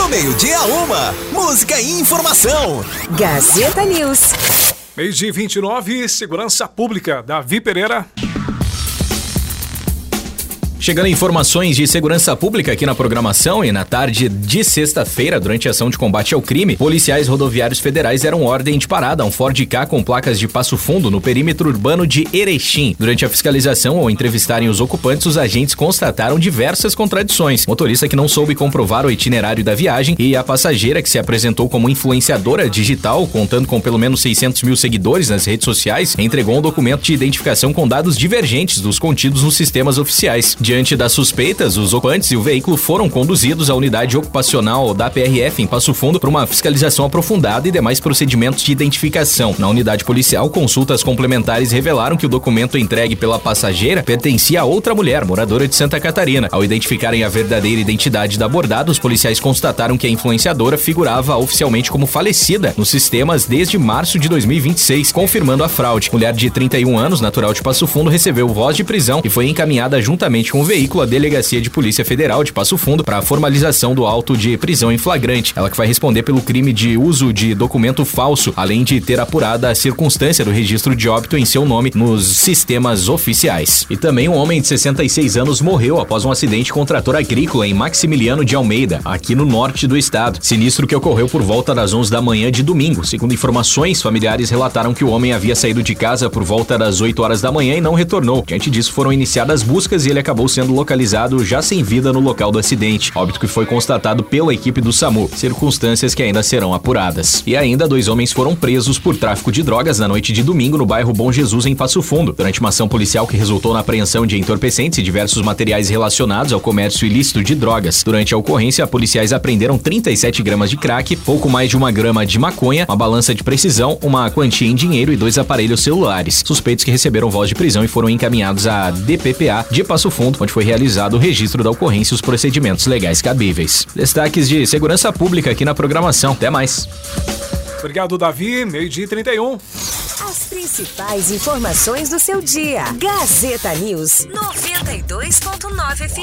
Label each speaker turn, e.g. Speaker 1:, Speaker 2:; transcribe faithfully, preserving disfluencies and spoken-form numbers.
Speaker 1: Do meio-dia a uma, música e informação.
Speaker 2: Gazeta News.
Speaker 3: Meio-dia vinte e nove, Segurança Pública, Davi Pereira.
Speaker 4: Chegando informações de segurança pública aqui na programação e na tarde de sexta-feira, durante a ação de combate ao crime, policiais rodoviários federais deram ordem de parada a um Ford Ka com placas de Passo Fundo no perímetro urbano de Erechim. Durante a fiscalização, ao entrevistarem os ocupantes, os agentes constataram diversas contradições. Motorista que não soube comprovar o itinerário da viagem e a passageira que se apresentou como influenciadora digital, contando com pelo menos seiscentos mil seguidores nas redes sociais, entregou um documento de identificação com dados divergentes dos contidos nos sistemas oficiais. Diante das suspeitas, os ocupantes e o veículo foram conduzidos à unidade ocupacional da P R F em Passo Fundo para uma fiscalização aprofundada e demais procedimentos de identificação. Na unidade policial, consultas complementares revelaram que o documento entregue pela passageira pertencia a outra mulher, moradora de Santa Catarina. Ao identificarem a verdadeira identidade da abordada, os policiais constataram que a influenciadora figurava oficialmente como falecida nos sistemas desde março de dois mil e vinte e seis, confirmando a fraude. Mulher de trinta e um anos, natural de Passo Fundo, recebeu voz de prisão e foi encaminhada juntamente com o veículo à Delegacia de Polícia Federal de Passo Fundo para a formalização do auto de prisão em flagrante. Ela que vai responder pelo crime de uso de documento falso, além de ter apurado a circunstância do registro de óbito em seu nome nos sistemas oficiais. E também um homem de sessenta e seis anos morreu após um acidente com um trator agrícola em Maximiliano de Almeida, aqui no norte do estado. Sinistro que ocorreu por volta das onze da manhã de domingo. Segundo informações, familiares relataram que o homem havia saído de casa por volta das oito horas da manhã e não retornou. Diante disso, foram iniciadas buscas e ele acabou sendo localizado já sem vida no local do acidente, óbito que foi constatado pela equipe do SAMU, circunstâncias que ainda serão apuradas. E ainda dois homens foram presos por tráfico de drogas na noite de domingo no bairro Bom Jesus, em Passo Fundo. Durante uma ação policial que resultou na apreensão de entorpecentes e diversos materiais relacionados ao comércio ilícito de drogas. Durante a ocorrência, policiais apreenderam trinta e sete gramas de crack, pouco mais de uma grama de maconha, uma balança de precisão, uma quantia em dinheiro e dois aparelhos celulares. Suspeitos que receberam voz de prisão e foram encaminhados à D P P A de Passo Fundo, onde foi realizado o registro da ocorrência e os procedimentos legais cabíveis. Destaques de segurança pública aqui na programação. Até mais.
Speaker 3: Obrigado, Davi. Meio-dia e trinta e um.
Speaker 2: As principais informações do seu dia. Gazeta News noventa e dois ponto nove F M.